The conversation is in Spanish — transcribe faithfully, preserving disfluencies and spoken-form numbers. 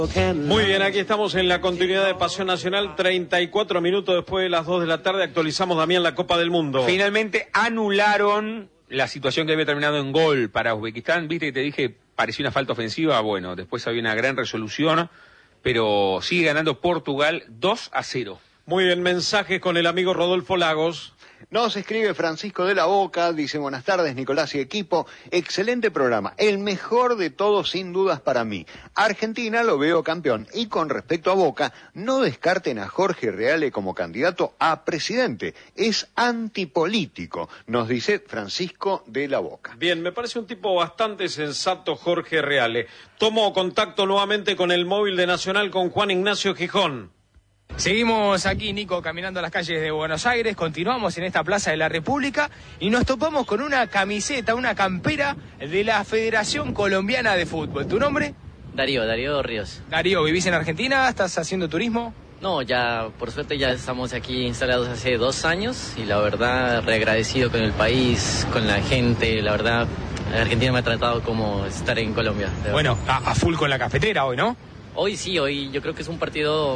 Muy bien, aquí estamos en la continuidad de Pasión Nacional, treinta y cuatro minutos después de las dos de la tarde, actualizamos, Damián, la Copa del Mundo. Finalmente anularon la situación que había terminado en gol para Uzbekistán. Viste que te dije, parecía una falta ofensiva. Bueno, después había una gran resolución, pero sigue ganando Portugal dos a cero. Muy bien, mensajes con el amigo Rodolfo Lagos. Nos escribe Francisco de la Boca, dice: buenas tardes Nicolás y equipo, excelente programa, el mejor de todos sin dudas para mí. Argentina lo veo campeón y con respecto a Boca, no descarten a Jorge Reale como candidato a presidente, es antipolítico, nos dice Francisco de la Boca. Bien, me parece un tipo bastante sensato Jorge Reale. Tomo contacto nuevamente con el móvil de Nacional con Juan Ignacio Gijón. Seguimos aquí, Nico, caminando las calles de Buenos Aires, continuamos en esta Plaza de la República y nos topamos con una camiseta, una campera de la Federación Colombiana de Fútbol. ¿Tu nombre? Darío, Darío Ríos. Darío, ¿vivís en Argentina? ¿Estás haciendo turismo? No, ya, por suerte ya estamos aquí instalados hace dos años y la verdad, reagradecido con el país, con la gente, la verdad, Argentina me ha tratado como estar en Colombia. Bueno, a, a full con la cafetera hoy, ¿no? Hoy sí, hoy yo creo que es un partido